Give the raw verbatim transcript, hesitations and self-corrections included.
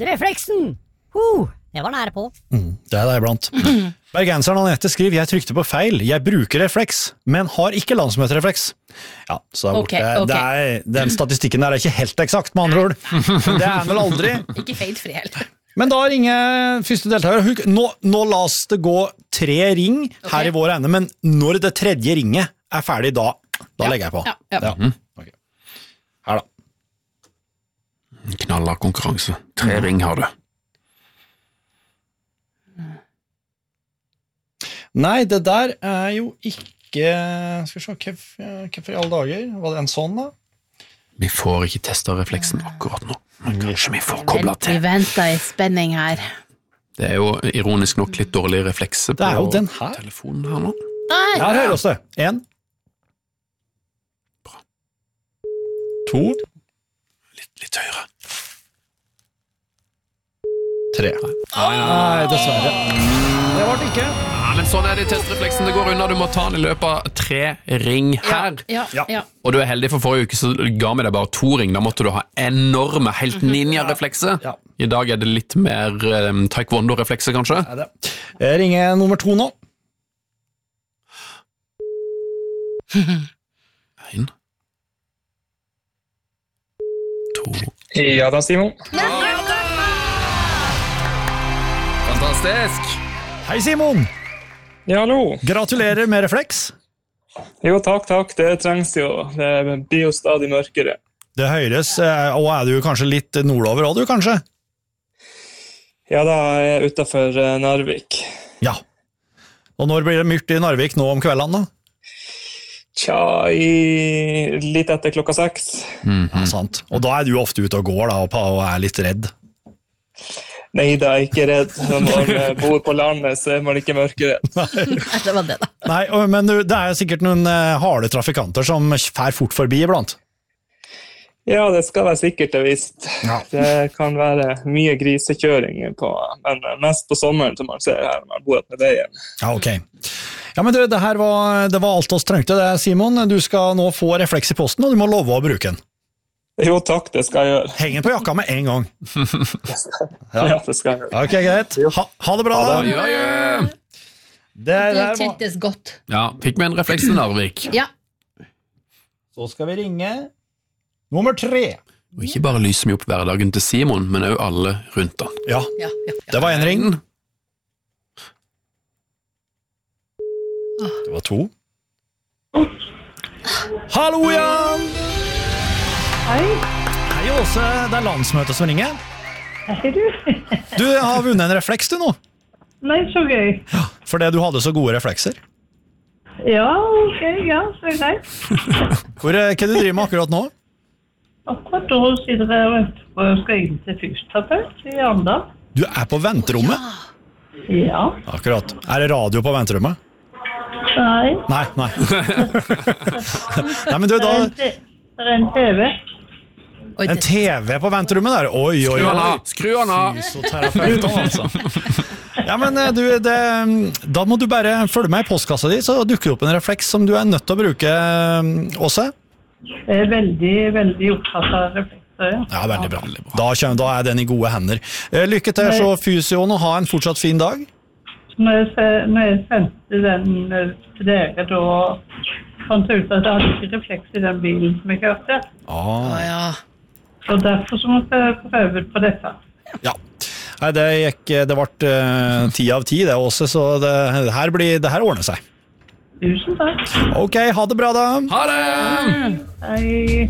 refleksen! Uh, det var nære på. Mm, det er det iblant. Bergenseren Anette skriver, jeg trykte på feil, jeg bruker refleks, men har ikke landsmøterefleks. Ja, så okay, det, okay. det er, den statistikken der er ikke helt eksakt, med andre ord. Det er vel aldri. Ikke feilfri heller. Men da ringer første deltaker. Nå, nå la oss det gå tre ring her okay. i vår ende, men når det tredje ringet er ferdig, da, da ja. legger jeg på. Ja, ja. Ja. Mm. Okay. Her da. Knalla konkurranse. Tre mm. ring har du. Nei, det der er jo ikke... Skal vi se, hvorfor i alle dager? Var det en sånn da? Vi får ikke testet refleksen akkurat nå. Men kanskje vi får koblet til. Vi venter i spenning her. Det er jo ironisk nok litt dårlig reflekse på det er jo den her. Telefonen her nå. Nei. Her hører oss det. En. Bra. To. Litt, litt høyere. Tre. Nei, nei, dessverre. Det var det ikke. Ja, men sånn er det i testrefleksen. Det går unna. Du må ta den i løpet av tre ring her. Ja, ja, ja. Og du er heldig, for forrige uke så ga vi deg bare to ring. Da måtte du ha enorme, helt ninja-reflekse. Ja. I dag er det litt mer um, taekwondo-reflekse, kanskje. Ja, det. Jeg ringer nummer to nå. En. To. Ja da, Simon. Fantastisk. Hei, Simon. Ja, hallo. Gratulerer med refleks. Jo, takk, takk. Det trengs jo. Det blir jo stadig mørkere. Det høres, og er du kanskje litt nordover også, du kanskje? Ja, da er jeg utenfor Narvik. Ja. Og når blir det mørkt i Narvik nå om kvelden da? Tja, i litt etter klokka seks. Mm-hmm. Ja, sant. Og da er du ofte ute og går da, og er litt redd. Nei, da er jeg ikke redd. Når man bor på landet, så er man ikke mørkeredd. Nei. Det var det da. Nei, men det er sikkert noen harde trafikanter som fær fort forbi iblant. Ja, det skal være sikkert det visst. Ja. Det kan være mye grisekjøring på, men mest på sommeren som man ser her, når man bor med veien. Ja, ok. Ja, men du, det her var, det var alt oss trengte det, Simon. Du skal nå få refleks i posten, og du må love å bruke den. Jo, takk, det skal jeg gjøre. Heng den på jakka med en gang. Ja, ja det skal jeg gjøre. Ok, greit. Ha, ha det bra da. Ja, ja. Det, det kjentes godt. Ja, fikk vi en refleks til Narvik. Ja. Så skal vi ringe nummer tre. Og ikke bare lyser vi opp hverdagen til Simon, men også alle rundt han. Ja, Ja, ja, ja. det var en ring. Det var to. Hallo, Jan! Hei. Hei, Åse. Det er landsmøtet som ringer. Hei, du. Du har vunnet en refleks, du nå. Nei, så gøy. Ja, fordi du hadde så gode reflekser. Ja, ok, ja, så er det greit. Hvor, hva du driver med akkurat nå? Akkurat da sitter jeg og venter på å skal inn til fysioterapeut i Arendal. Du er på venterommet? Ja. Akkurat. Er det radio på venterommet? Nei. Nei, nei. Nei, men du, da... Det er en T V. Oi, En det- T V på venterommet der? Oi, oi, Skru han oi. av! Skru han av! Fysioterapeut, altså. Ja, men eh, du, det, da må du bare følge med i postkassa di, så dukker det opp en refleks som du er nødt til å bruke, Åse. Jeg er veldig, veldig opptatt av reflekser, ja. Ja, veldig bra. Da, kjem, da er den i gode hender. Eh, Lykke til, så fysioen, og ha en fortsatt fin dag. Når jeg, se- når jeg sendte den eh, til dere, da fant jeg ut at jeg hadde ikke refleks i den bilen som jeg kjørte. Ah, Å, ja. Så derfor så måtte jeg prøve på dette. ja. Nei, det gikk, det ble uh, ti av ti det også, så det, det, her blir, det her ordner seg. Tusen takk. Ok, ha det bra da. Ha det! Hei.